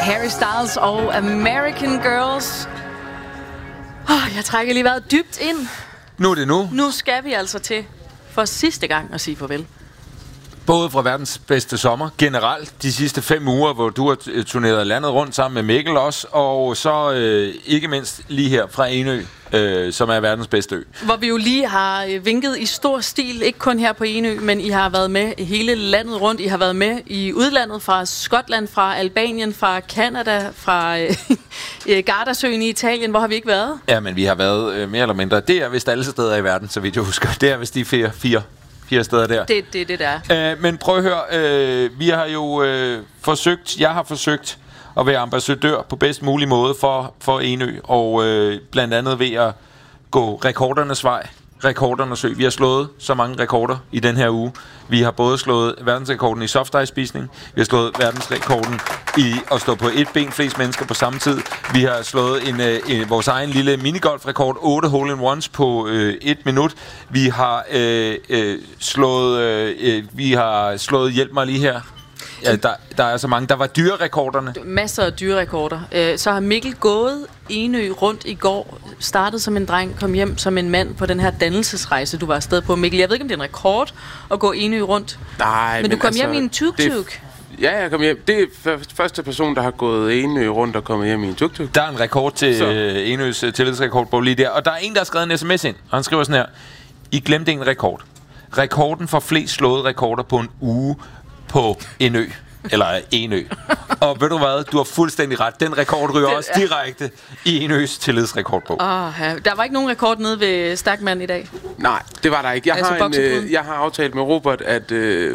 Harry Styles og American Girls. Jeg trækker lige vejret dybt ind. Nu er det nu. Nu skal vi altså til for sidste gang at sige farvel. Både fra verdens bedste sommer, generelt de sidste 5 uger, hvor du har turneret landet rundt sammen med Mikkel også, og så ikke mindst lige her fra Enø, som er verdens bedste ø. Hvor vi jo lige har vinket i stor stil, ikke kun her på Enø, men I har været med hele landet rundt. I har været med i udlandet, fra Skotland, fra Albanien, fra Canada, fra Gardasøen i Italien. Hvor har vi ikke været? Ja, men vi har været mere eller mindre. Det er vist alle steder i verden, så vidt jeg husker. Det er vist de fire steder der. Det der. Men prøv at høre, vi har jo jeg har forsøgt at være ambassadør på bedst mulig måde for Enø, og blandt andet ved at gå rekordernes vej, rekordernes ø. Vi har slået så mange rekorder i den her uge. Vi har både slået verdensrekorden i softice-spisning, vi har slået verdensrekorden i at stå på et ben flest mennesker på samme tid. Vi har slået vores egen lille minigolfrekord, 8 hole-in-ones på 1 minut. Vi har slået hjælp mig lige her. Ja, der er så mange. Der var dyrerekorderne. Masser af dyrerekorder. Så har Mikkel gået Enø rundt i går. Startede som en dreng, kom hjem som en mand på den her dannelsesrejse, du var afsted på. Mikkel, jeg ved ikke, om det er en rekord at gå Enø rundt. Nej, men du kom hjem i en tuk-tuk. Ja, jeg kom hjem. Det er første person, der har gået Enø rundt og kommet hjem i en tuk-tuk. Der er en rekord til Enøs tillidsrekordbog lige der. Og der er en, der har skrevet en sms ind, og han skriver sådan her: I glemte en rekord. Rekorden for flest slåede rekorder på en uge på en ø. Eller Enø. Og ved du hvad? Du har fuldstændig ret. Den rekord ryger også direkte i Enøs tillidsrekordbog. Der var ikke nogen rekord nede ved Stakman i dag? Nej, det var der ikke. Jeg har aftalt med Robert, at